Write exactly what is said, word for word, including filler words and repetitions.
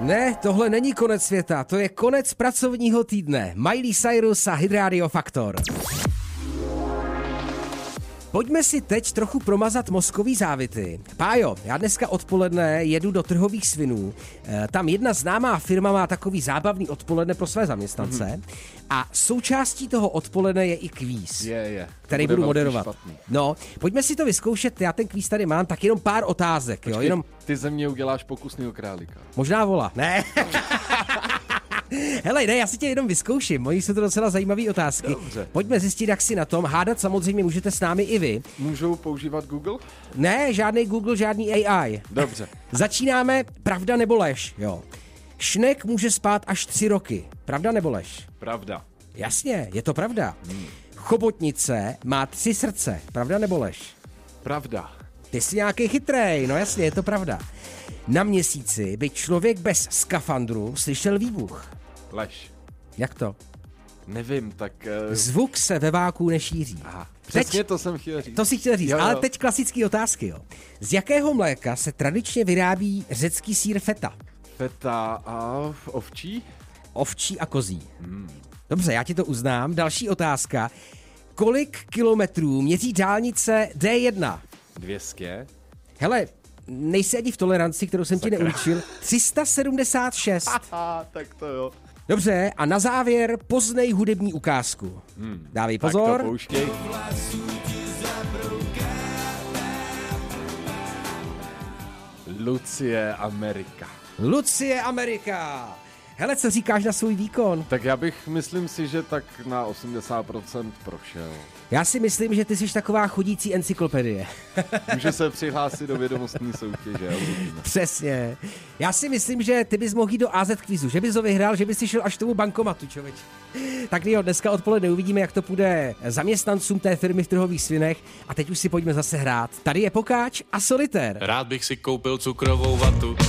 Ne, tohle není konec světa, to je konec pracovního týdne. Miley Cyrus a Hit Radio Faktor. Pojďme si teď trochu promazat mozkový závity. Pájo, já dneska odpoledne jedu do Trhových Svinů. E, tam jedna známá firma má takový zábavný odpoledne pro své zaměstnance. Mm-hmm. A součástí toho odpoledne je i kvíz, je, je. který budu moderovat. No, pojďme si to vyzkoušet, já ten kvíz tady mám, tak jenom pár otázek. Počkej, jo, jenom... ty ze mě uděláš pokusnýho králíka. Možná vola, ne? Hele, ne, já si tě jenom vyzkouším, moji jsou to docela zajímavé otázky. Dobře. Pojďme zjistit, jak si na tom. Hádat samozřejmě můžete s námi i vy. Můžou používat Google? Ne, žádný Google, žádný A I. Dobře. Začínáme pravda nebo lež, jo. Šnek může spát až tři roky. Pravda nebo lež? Pravda. Jasně, je to pravda. Hmm. Chobotnice má tři srdce. Pravda nebo lež? Pravda. Ty jsi nějaký chytrej, no jasně, je to pravda. Na Měsíci by člověk bez skafandru slyšel výbuch. Lež. Jak to? Nevím, tak... Uh... Zvuk se ve váku nešíří. Aha, přesně teď, to jsem chtěl říct. To si chtěl říct, jo, jo. ale teď klasický otázky, jo. Z jakého mléka se tradičně vyrábí řecký sýr feta? Feta a ovčí? Ovčí a kozí. Hmm. Dobře, já ti to uznám. Další otázka. Kolik kilometrů měří dálnice D jedna? dvě stě. Hele, nejsi ani v toleranci, kterou jsem Sakra. ti neučil. tři sta sedmdesát šest. Aha, tak to jo. Dobře, a na závěr poznej hudební ukázku. Hmm. Dávej pozor. Tak to pouštěj. Lucie Amerika. Lucie Amerika. Hele, co říkáš na svůj výkon? Tak já bych, myslím si, že tak na osmdesát procent prošel. Já si myslím, že ty jsi taková chodící encyklopedie. Může se přihlásit do vědomostní soutěže. Přesně. Já si myslím, že ty bys mohl jít do á zet kvízu, že bys ho vyhrál, že bys si šel až k tomu bankomatu, člověč. Tak jo, dneska odpoledne uvidíme, jak to půjde zaměstnancům té firmy v Trhových Svinech a teď už si pojďme zase hrát. Tady je Pokáč a Solitér. Rád bych si koupil cukrovou vatu.